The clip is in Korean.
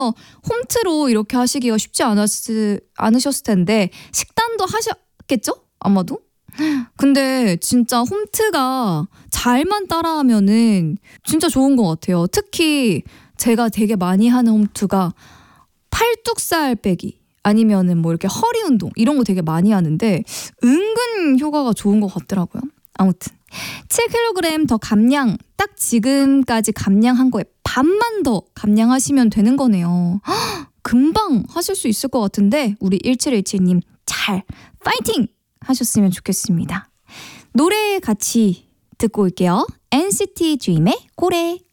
홈트로 이렇게 하시기가 쉽지 않으셨을 텐데 식단도 하셨겠죠? 아마도? 근데 진짜 홈트가 잘만 따라하면은 진짜 좋은 것 같아요. 특히 제가 되게 많이 하는 홈트가 팔뚝살 빼기 아니면은 뭐 이렇게 허리 운동 이런 거 되게 많이 하는데 은근 효과가 좋은 것 같더라고요. 아무튼 7kg 더 감량, 딱 지금까지 감량한 거에 반만 더 감량하시면 되는 거네요. 금방 하실 수 있을 것 같은데 우리 1717님 잘 파이팅 하셨으면 좋겠습니다. 노래 같이 듣고 올게요. NCT DREAM의 고래.